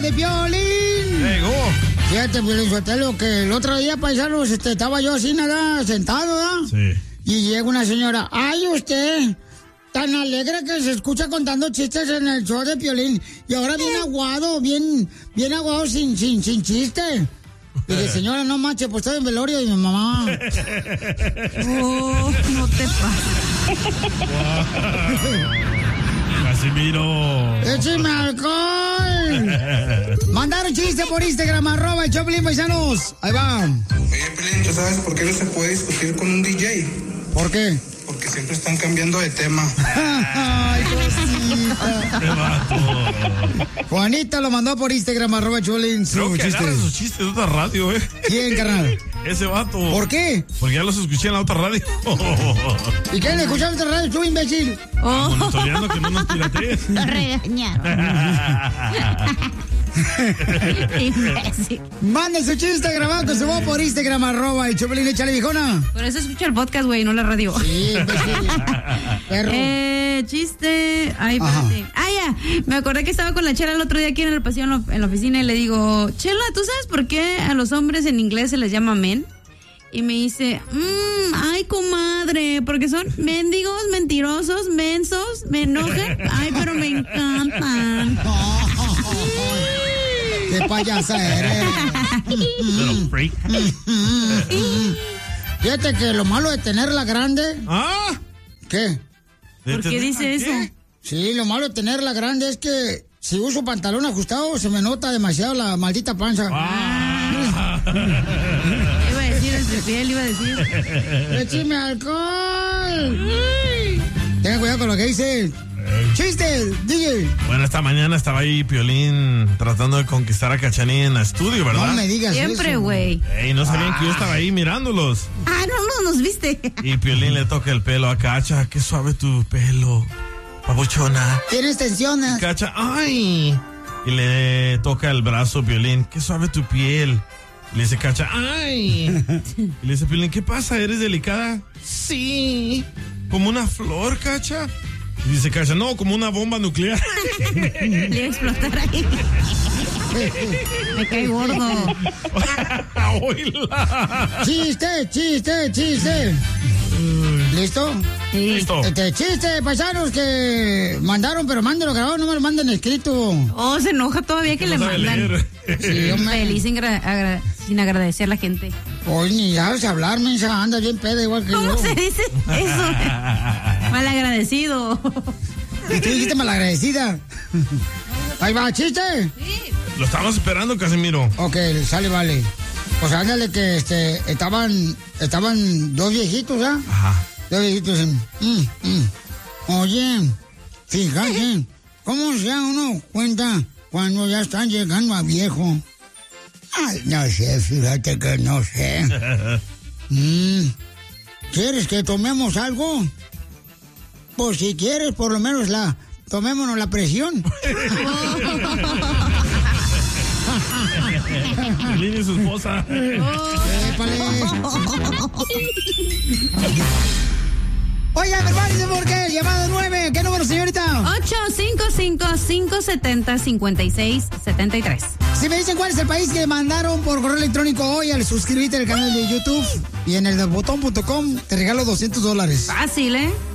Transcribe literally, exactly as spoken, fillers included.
de Piolín. Llegó. Fíjate, Piolín Sotelo, que el otro día, paisanos, este, estaba yo así, nada, sentado, ¿verdad? Sí. Y llega una señora, ay, usted, tan alegre que se escucha contando chistes en el show de Piolín. Y ahora bien aguado, bien, bien aguado, sin, sin, sin chiste. Y dije, señora, no manches, pues estoy en velorio de mi mamá. Oh, no te pases. Casimiro. ¡Écheme alcohol! Mandaron chiste por Instagram, arroba el Choplin, paisanos. Ahí va. Oye, Pelín, ¿tú sabes por qué no se puede discutir con un D J? ¿Por qué? Porque siempre están cambiando de tema. Ay, cosita. Juanita lo mandó por Instagram, arroba Choplin, Creo su que chiste. agarra sus chistes de otra radio, ¿eh? ¿Quién, carnal? Ese vato. ¿Por qué? Porque ya los escuché en la otra radio. ¿Y quién le escuchó en otra radio? ¿Tú, imbécil? Oh. Monitoreando que no nos piratees. Lo regañaron. Imbécil. Mande su chiste grabado con su voz por Instagram, arroba el Choplin, échale, viejona. Por eso escucho el podcast, güey, no la radio. Sí, imbécil. Perro. Eh, chiste. Ay, espérate. Ah, ya. Me acordé que estaba con la Chela el otro día aquí en el pasillo en la, en la oficina y le digo, Chela, ¿tú sabes por qué a los hombres en inglés se les llama men? Y me dice, mmm, ay, comadre, porque son mendigos, mentirosos, mensos, me enojan. Ay, pero me encantan. ¡Qué payasa eres! Little freak. Fíjate que lo malo de tenerla grande... ¿Ah? ¿Qué? ¿Por qué dice eso? Sí, lo malo de tenerla grande es que si uso pantalón ajustado se me nota demasiado la maldita panza. Ah. Iba a decir el tripiel, iba a decir. ¡Écheme alcohol! Tenga cuidado con lo que dice. ¡Chiste, D J! Bueno, esta mañana estaba ahí Piolín tratando de conquistar a Cachanilla en el estudio, ¿verdad? No me digas Siempre, eso. güey. Ey, no sabían que yo estaba ahí mirándolos. Ah, no, no nos viste. Y Piolín le toca el pelo a Cacha. Qué suave tu pelo, papuchona. ¿Tienes tensiones? Cacha, ¡ay! Y le toca el brazo Piolín. Qué suave tu piel. Y le dice Cacha, ¡ay! Y le dice Piolín, ¿qué pasa? ¿Eres delicada? Sí. ¿Como una flor, Cacha? Y dice Cacha, no, como una bomba nuclear. Le iba a explotar ahí. Me cae gordo. Oíla. ¡Chiste, chiste, chiste! ¿Listo? Sí. Listo. Este chiste, paisanos que mandaron, pero mándenlo grabado, no me lo manden escrito. Oh, se enoja todavía que No le sabe mandan. leer. Sí, hombre. Feliz sin, gra- agra- sin agradecer a la gente. Hoy ni sabes hablar, mensa, anda bien peda igual que ¿Cómo yo. se dice eso? Malagradecido. Y tú dijiste malagradecida. Ahí va, chiste. Lo estamos esperando, Casimiro. Ok, sale, vale. Pues ándale que este, estaban, estaban dos viejitos, ¿ah? Ajá. Dos viejitos. Mm, mm. Oye, fíjate, ¿cómo se da uno cuenta cuando ya están llegando a viejo? Ay, no sé, fíjate que no sé. Mm. ¿Quieres que tomemos algo? Pues si quieres, por lo menos la, tomémonos la presión. Piolín y su esposa. Épale. Oiga, prepárense porque llamada nueve. ¿Qué número, señorita? ocho cinco cinco, cinco siete cero, cinco seis siete tres. Si me dicen cuál es el país que mandaron por correo electrónico hoy al suscribirte al canal de YouTube y en el de botón punto com te regalo doscientos dólares. Fácil, ¿eh?